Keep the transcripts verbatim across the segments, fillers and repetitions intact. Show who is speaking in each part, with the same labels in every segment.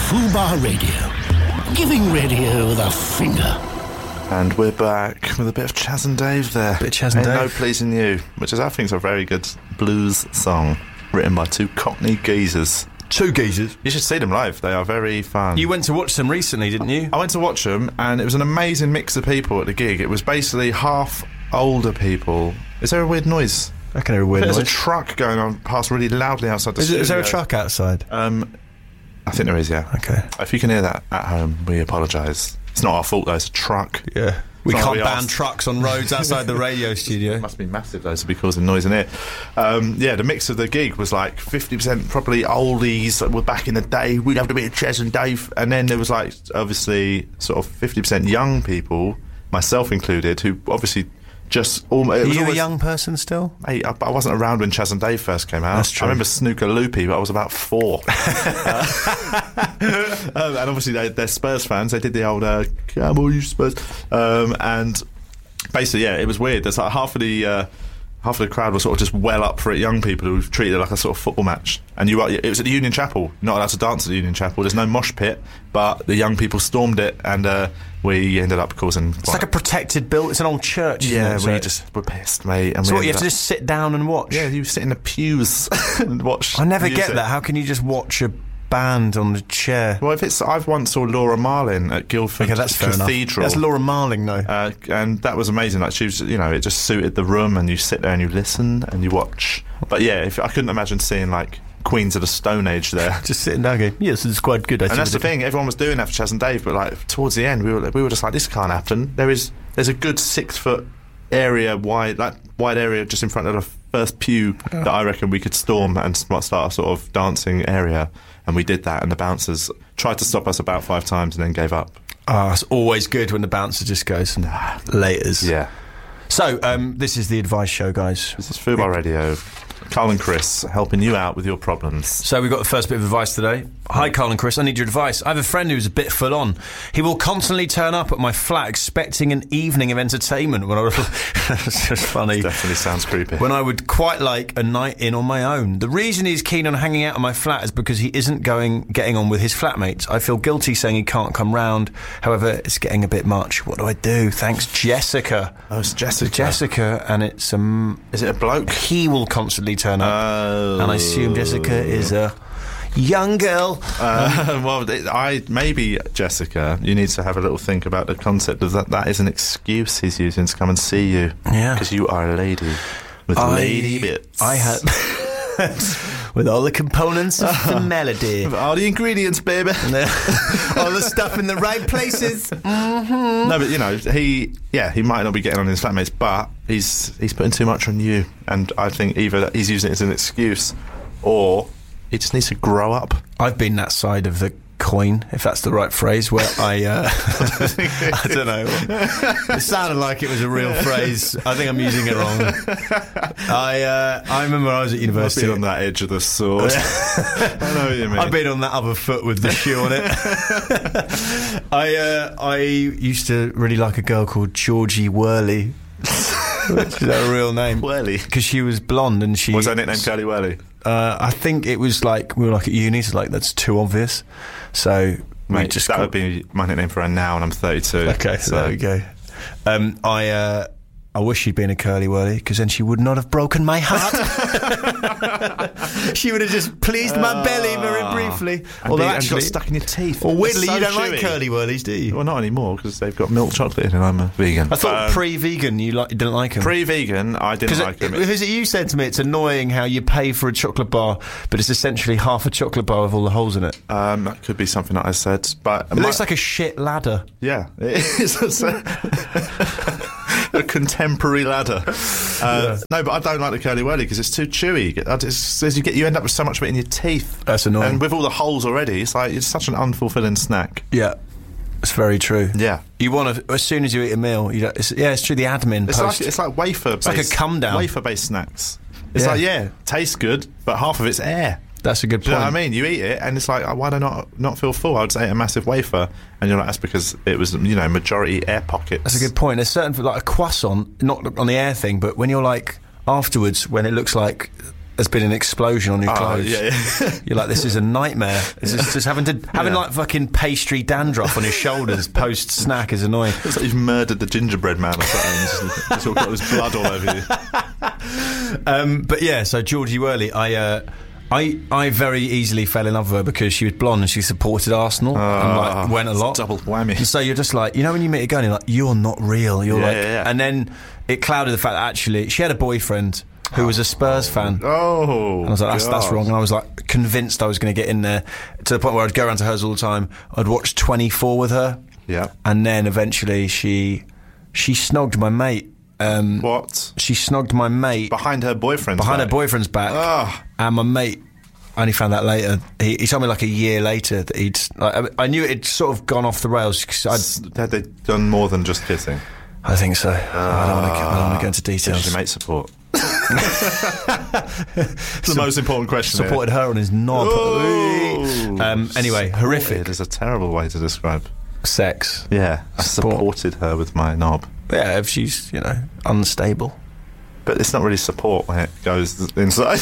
Speaker 1: Fubar Radio, giving radio the finger.
Speaker 2: And we're back with a bit of Chas and Dave there.
Speaker 3: Bit of Chas and
Speaker 2: Ain't
Speaker 3: Dave.
Speaker 2: No Pleasing You, which is, I think, is a very good blues song written by two Cockney geezers.
Speaker 3: Two geezers?
Speaker 2: You should see them live. They are very fun.
Speaker 3: You went to watch them recently, didn't you?
Speaker 2: I went to watch them, and it was an amazing mix of people at the gig. It was basically half older people. Is there a weird noise?
Speaker 3: I can hear a weird
Speaker 2: There's
Speaker 3: noise.
Speaker 2: a truck going on past really loudly outside the
Speaker 3: Is,
Speaker 2: studio.
Speaker 3: it, is there a truck outside?
Speaker 2: Um, I think there is, yeah.
Speaker 3: Okay.
Speaker 2: If you can hear that at home, we apologise. It's not our fault, though. It's a truck.
Speaker 3: Yeah. We
Speaker 2: Sorry,
Speaker 3: can't
Speaker 2: we
Speaker 3: ban
Speaker 2: asked.
Speaker 3: trucks on roads outside the radio studio.
Speaker 2: It must be massive, though, to be causing noise in here. Um, yeah, the mix of the gig was like fifty percent probably oldies that were back in the day. We'd have to be a Chas and Dave. And then there was like, obviously, sort of fifty percent young people, myself included, who obviously just... Almost,
Speaker 3: Are you always, a young person still?
Speaker 2: Hey, I, I wasn't around when Chas and Dave first came out.
Speaker 3: That's true.
Speaker 2: I remember Snooker Loopy, but I was about four. uh, um, and obviously they, they're Spurs fans. They did the old uh, "Come on, you Spurs," um, and basically, yeah, it was weird. There's like half of the uh, half of the crowd was sort of just well up for it. Young people who treated it like a sort of football match. And you, it was at the Union Chapel. You're not allowed to dance at the Union Chapel. There's no mosh pit, but the young people stormed it, and uh, we ended up causing.
Speaker 3: It's like a protected build. It's an old church. Isn't
Speaker 2: Yeah,
Speaker 3: it?
Speaker 2: we
Speaker 3: So-
Speaker 2: just were pissed, mate. And
Speaker 3: So
Speaker 2: we
Speaker 3: what, you
Speaker 2: ended
Speaker 3: have to
Speaker 2: up-
Speaker 3: just sit down and watch?
Speaker 2: Yeah, you sit in the pews and watch.
Speaker 3: I never
Speaker 2: music.
Speaker 3: get that. How can you just watch a band on the chair?
Speaker 2: Well, if it's, I've once saw Laura Marlin at Guildford
Speaker 3: Okay, that's fair enough.
Speaker 2: Cathedral.
Speaker 3: That's Laura Marling, though.
Speaker 2: Uh, and that was amazing. Like she was, you know, it just suited the room, and you sit there and you listen and you watch. But yeah, if I couldn't imagine seeing like Queens of the Stone Age there.
Speaker 3: Just sitting down going, yes, it's quite good. I
Speaker 2: And that's the thing. Everyone was doing that for Chas and Dave, but like towards the end, we were we were just like, this can't happen. There is there's a good six foot area wide, like wide area just in front of the first pew
Speaker 3: Oh.
Speaker 2: that I reckon we could storm and start a sort of dancing area. And we did that, and the bouncers tried to stop us about five times and then gave up.
Speaker 3: Ah, it's always good when the bouncer just goes, nah, laters.
Speaker 2: Yeah.
Speaker 3: So, um, this is the advice show, guys.
Speaker 2: This is Fubar Radio. Carl and Chris helping you out with your problems.
Speaker 3: So we've got the first bit of advice today. Hi, Carl and Chris, I need your advice. I have a friend who's a bit full on. He will constantly turn up at my flat expecting an evening of entertainment. When I That's just funny.
Speaker 2: Definitely sounds creepy.
Speaker 3: When I would quite like a night in on my own. The reason he's keen on hanging out at my flat is because he isn't going getting on with his flatmates. I feel guilty saying he can't come round. However, it's getting a bit much. What do I do? Thanks, Jessica.
Speaker 2: Oh, it's Jessica.
Speaker 3: Jessica, and it's um.
Speaker 2: Is it a bloke?
Speaker 3: He will constantly turn up,
Speaker 2: Oh.
Speaker 3: and I assume Jessica is a young girl.
Speaker 2: Uh, well, it, I maybe Jessica. You need to have a little think about the concept of that. That is an excuse he's using to come and see you.
Speaker 3: Yeah.
Speaker 2: because you are a lady with
Speaker 3: I-
Speaker 2: lady bits.
Speaker 3: I had with all the components of the melody,
Speaker 2: all the ingredients, baby.
Speaker 3: all the stuff in the right places. Mm-hmm.
Speaker 2: No, but you know, he yeah, he might not be getting on his flatmates, but he's he's putting too much on you, and I think either that he's using it as an excuse, or he just needs to grow up.
Speaker 3: I've been that side of the coin, if that's the right phrase, where I uh, I don't know. It sounded like it was a real phrase. I think I'm using it wrong. I uh, I remember I was at
Speaker 2: I've
Speaker 3: university.
Speaker 2: been on that edge of the sword. I know what you mean.
Speaker 3: I've been on that other foot with the shoe on it. I uh, I used to really like a girl called Georgie Worley, which is her real name.
Speaker 2: Whirly.
Speaker 3: Because she was blonde and she...
Speaker 2: What's her nickname? Curly Whirly.
Speaker 3: Uh, I think it was like, we were like at uni, so like that's too obvious. So... we
Speaker 2: Mate,
Speaker 3: just
Speaker 2: that
Speaker 3: called-
Speaker 2: would be my nickname for her now, and I'm thirty-two.
Speaker 3: Okay, so there we go. Um, I uh, I wish she'd been a Curly Whirly, because then she would not have broken my heart. She would have just pleased my belly very briefly.
Speaker 2: And
Speaker 3: Although
Speaker 2: be- and
Speaker 3: actually,
Speaker 2: got stuck in your teeth.
Speaker 3: well, weirdly,
Speaker 2: They're
Speaker 3: you
Speaker 2: so
Speaker 3: don't like
Speaker 2: chewy.
Speaker 3: Curly Whirlies, do you?
Speaker 2: Well, not anymore, because they've got milk chocolate in, and I'm a vegan.
Speaker 3: I thought
Speaker 2: Um,
Speaker 3: pre-vegan you like, didn't like them.
Speaker 2: Pre-vegan, I didn't like them.
Speaker 3: Because you said to me, it's annoying how you pay for a chocolate bar, but it's essentially half a chocolate bar with all the holes in it.
Speaker 2: Um, that could be something that I said, but
Speaker 3: It looks like a shit ladder.
Speaker 2: yeah, it is a, a contemporary ladder. Uh, No, but I don't like the Curly Whirly because it's too chewy. I just, as you get, you end up with so much of it in your teeth.
Speaker 3: That's annoying.
Speaker 2: And with all the holes already, it's like it's such an unfulfilling snack.
Speaker 3: Yeah, it's very true.
Speaker 2: Yeah.
Speaker 3: You want to, as soon as you eat a meal, you don't, it's, yeah, it's true, the admin
Speaker 2: It's
Speaker 3: post.
Speaker 2: like it's like wafer. It's
Speaker 3: like a come down.
Speaker 2: Wafer based snacks. It's
Speaker 3: Yeah.
Speaker 2: like yeah, tastes good, but half of it's air.
Speaker 3: That's a good
Speaker 2: Do you
Speaker 3: point.
Speaker 2: know what I mean? You eat it, and it's like, oh, why do I not not feel full? I would say a massive wafer, and you're like, that's because it was, you know, majority air pockets.
Speaker 3: That's a good point. There's certain, like a croissant, not on the air thing, but when you're like, afterwards, when it looks like there's been an explosion on your
Speaker 2: Oh,
Speaker 3: clothes.
Speaker 2: yeah, yeah.
Speaker 3: You're like, this is a nightmare. It's just, just having to having
Speaker 2: Yeah.
Speaker 3: like fucking pastry dandruff on your shoulders post snack is annoying.
Speaker 2: It's like you've murdered the gingerbread man or something. Just, just all got this blood all over you.
Speaker 3: Um, but yeah, so Georgie Worley, I. Uh, I, I very easily fell in love with her because she was blonde and she supported Arsenal and like went a lot.
Speaker 2: Double whammy.
Speaker 3: And so you're just like, you know, when you meet a girl, and you're like, you're not real. You're
Speaker 2: Yeah,
Speaker 3: like,
Speaker 2: yeah, yeah.
Speaker 3: and then it clouded the fact that actually she had a boyfriend who was a Spurs fan.
Speaker 2: Oh,
Speaker 3: And I was like, that's, that's
Speaker 2: God.
Speaker 3: wrong. And I was like convinced I was going to get in there to the point where I'd go around to hers all the time. I'd watch twenty-four with her.
Speaker 2: Yeah.
Speaker 3: And then eventually she she snogged my mate. Um,
Speaker 2: What?
Speaker 3: she snogged my mate
Speaker 2: Behind her boyfriend's
Speaker 3: behind
Speaker 2: back?
Speaker 3: her boyfriend's back.
Speaker 2: Ah.
Speaker 3: And my mate, I only found that later. He, he told me like a year later that he'd. Like, I, I knew it had sort of gone off the rails. 'Cause I'd,
Speaker 2: Had they done more than just kissing?
Speaker 3: I think so. I don't want to. I don't want to go into
Speaker 2: Did
Speaker 3: details.
Speaker 2: your mate support? It's the most important question. here.
Speaker 3: Supported her on his knob.
Speaker 2: Ooh.
Speaker 3: Um, anyway, horrific
Speaker 2: It is a terrible way to describe.
Speaker 3: sex.
Speaker 2: Yeah, I
Speaker 3: Support.
Speaker 2: supported her with my knob.
Speaker 3: Yeah, if she's you know unstable.
Speaker 2: But it's not really support when it goes inside.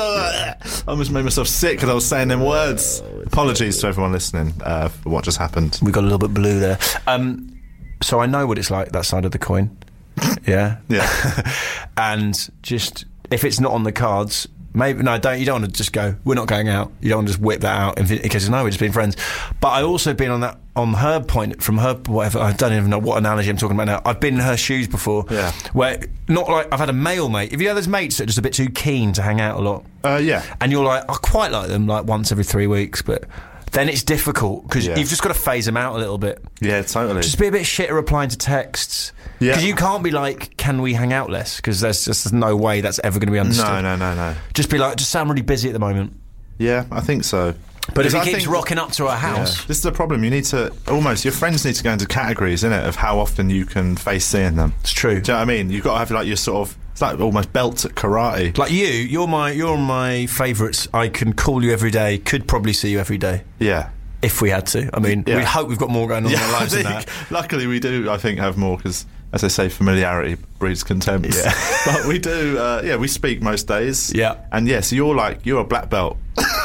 Speaker 2: I almost made myself sick because I was saying them words. Apologies to everyone listening uh, for what just happened.
Speaker 3: We got a little bit blue there. Um, so I know what it's like, that side of the coin. Yeah.
Speaker 2: Yeah.
Speaker 3: And just, if it's not on the cards, maybe, no, don't, you don't want to just go, we're not going out. You don't want to just whip that out in because, no, we're just being friends. But I also been on that, on her point, from her, whatever, I don't even know what analogy I'm talking about now. I've been in her shoes before.
Speaker 2: Yeah.
Speaker 3: Where, not like, I've had a male mate. Have you had those mates that are just a bit too keen to hang out a lot?
Speaker 2: Uh, yeah.
Speaker 3: And you're like, I quite like them, like once every three weeks, but then it's difficult because
Speaker 2: Yeah.
Speaker 3: you've just got to phase them out a little bit.
Speaker 2: Yeah, totally.
Speaker 3: Just be a bit shit at replying to texts.
Speaker 2: Yeah.
Speaker 3: Because you can't be like, can we hang out less? Because there's just no way that's ever going to be understood.
Speaker 2: no, no, no, no.
Speaker 3: Just be like, just sound really busy at the moment.
Speaker 2: Yeah, I think so.
Speaker 3: But if
Speaker 2: Because
Speaker 3: he
Speaker 2: I
Speaker 3: keeps
Speaker 2: think-
Speaker 3: rocking up to our
Speaker 2: Yeah.
Speaker 3: house,
Speaker 2: This is the problem. You need to almost your friends need to go into categories, innit, of how often you can face seeing them.
Speaker 3: it's true.
Speaker 2: Do you know what I mean? You've got to have like your sort of it's like almost belts at karate.
Speaker 3: Like you, you're my you're my favourites. I can call you every day. Could probably see you every day
Speaker 2: Yeah.
Speaker 3: if we had to. I mean,
Speaker 2: Yeah.
Speaker 3: we hope we've got more going on in our
Speaker 2: I
Speaker 3: lives than
Speaker 2: think,
Speaker 3: that.
Speaker 2: luckily we do. I think have more because, as I say, familiarity breeds contempt.
Speaker 3: Yeah.
Speaker 2: But we do. Uh, yeah, we speak most days.
Speaker 3: Yeah.
Speaker 2: and yeah, so you're like you're a black belt.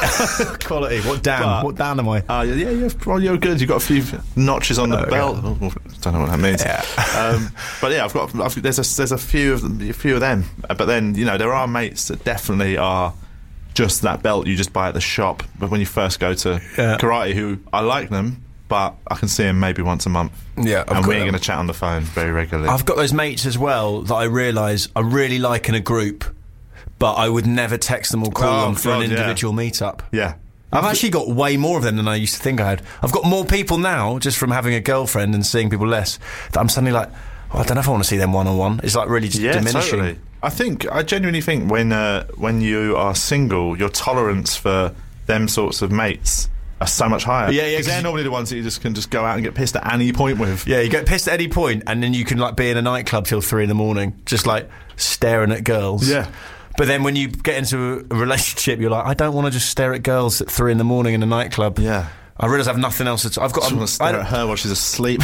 Speaker 3: Quality. What Dan?
Speaker 2: But-
Speaker 3: what Dan am I?
Speaker 2: Uh, yeah, yeah, you're, well, you're good. You've got a few notches on the
Speaker 3: Oh,
Speaker 2: belt. Oh, well, don't know what that means.
Speaker 3: Yeah.
Speaker 2: Um, but yeah, I've got. I've, there's a there's a few of them, a few of them. Uh, But then you know there are mates that definitely are just that belt you just buy at the shop. But when you first go to
Speaker 3: Yeah.
Speaker 2: karate, who I like them, but I can see them maybe once a month.
Speaker 3: Yeah, I've
Speaker 2: and
Speaker 3: got
Speaker 2: we ain't
Speaker 3: them.
Speaker 2: going to chat on the phone very regularly.
Speaker 3: I've got those mates as well that I realise I really like in a group, but I would never text them or call
Speaker 2: Oh,
Speaker 3: them for
Speaker 2: God,
Speaker 3: an
Speaker 2: yeah.
Speaker 3: individual meetup.
Speaker 2: yeah.
Speaker 3: I've actually got way more of them than I used to think I had. I've got more people now just from having a girlfriend and seeing people less that I'm suddenly like, oh, I don't know if I want to see them one on one. It's like really just
Speaker 2: Yeah,
Speaker 3: diminishing.
Speaker 2: totally. I think I genuinely think when uh, when you are single, your tolerance for them sorts of mates are so much higher.
Speaker 3: Yeah, yeah,
Speaker 2: 'Cause
Speaker 3: 'cause
Speaker 2: they're
Speaker 3: you-
Speaker 2: normally the ones that you just can just go out and get pissed at any point with.
Speaker 3: Yeah, you get pissed at any point and then you can like be in a nightclub till three in the morning, just like staring at girls.
Speaker 2: Yeah.
Speaker 3: But then when you get into a relationship, you're like, I don't want to just stare at girls at three in the morning in a nightclub.
Speaker 2: Yeah.
Speaker 3: I realise I've nothing else to. I've got.
Speaker 2: I just
Speaker 3: um,
Speaker 2: want to stare
Speaker 3: I-
Speaker 2: at her while she's asleep.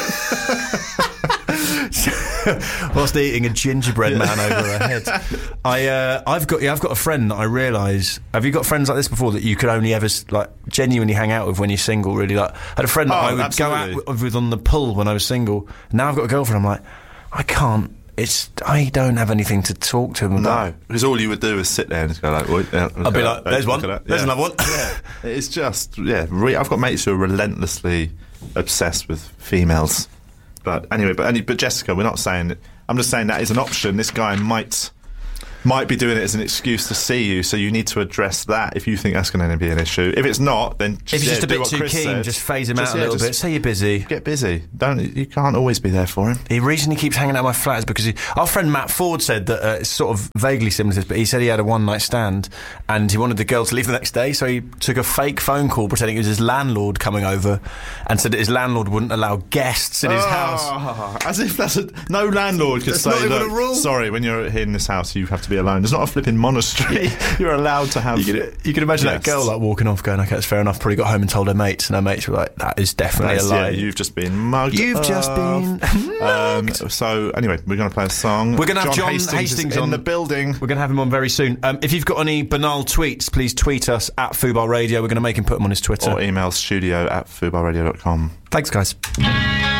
Speaker 3: whilst eating a gingerbread man over her head. I, uh, I've got, yeah, I've got a friend that I realise. Have you got friends like this before that you could only ever like genuinely hang out with when you're single? Really, like I had a friend that
Speaker 2: Oh,
Speaker 3: I would
Speaker 2: absolutely.
Speaker 3: go out with, with on the pull when I was single. Now I've got a girlfriend. I'm like, I can't. It's I don't have anything to talk to him about.
Speaker 2: No, because all you would do is sit there and just go like, "Wait, yeah, look
Speaker 3: I'd be
Speaker 2: at
Speaker 3: like,
Speaker 2: that,
Speaker 3: there's
Speaker 2: look
Speaker 3: one,
Speaker 2: at that."
Speaker 3: there's
Speaker 2: Yeah.
Speaker 3: another one.
Speaker 2: Yeah, it's just yeah. Re- I've got mates who are relentlessly obsessed with females. But anyway, but any, but Jessica, we're not saying. I'm just saying that is an option. This guy might might be doing it as an excuse to see you, so you need to address that if you think that's going to be an issue. If it's not, then just,
Speaker 3: If he's
Speaker 2: yeah,
Speaker 3: just a
Speaker 2: do
Speaker 3: bit
Speaker 2: what
Speaker 3: too
Speaker 2: Chris
Speaker 3: keen,
Speaker 2: said.
Speaker 3: just phase him
Speaker 2: Just,
Speaker 3: out a
Speaker 2: yeah,
Speaker 3: little
Speaker 2: just
Speaker 3: bit. Say you're busy.
Speaker 2: Get busy. Don't you can't always be there for him.
Speaker 3: The reason he keeps hanging out my flat is because he, our friend Matt Ford said that uh, it's sort of vaguely similar to this, but he said he had a one night stand and he wanted the girl to leave the next day, so he took a fake phone call pretending it was his landlord coming over and said that his landlord wouldn't allow guests in his house.
Speaker 2: Oh, as if that's a, no landlord could
Speaker 3: That's
Speaker 2: say,
Speaker 3: not even
Speaker 2: "Look,
Speaker 3: a rule."
Speaker 2: sorry, when you're here in this house, you have to be alone. There's not a flipping monastery. You're allowed to have.
Speaker 3: You can, you can imagine that
Speaker 2: Yes.
Speaker 3: girl like walking off, going, "Okay, that's fair enough." Probably got home and told her mates, and her mates were like, "That is definitely
Speaker 2: That's-
Speaker 3: a lie.
Speaker 2: yeah, you've just been mugged.
Speaker 3: You've just
Speaker 2: off.
Speaker 3: been
Speaker 2: Um, so anyway, we're going to play a song.
Speaker 3: We're gonna have John
Speaker 2: Hastings,
Speaker 3: Hastings
Speaker 2: is in
Speaker 3: on.
Speaker 2: the building.
Speaker 3: We're going to have him on very soon. Um, if you've got any banal tweets, please tweet us at Fubar Radio. We're going to make him put them on his Twitter.
Speaker 2: Or email studio at fubarradio dot com.
Speaker 3: Thanks, guys.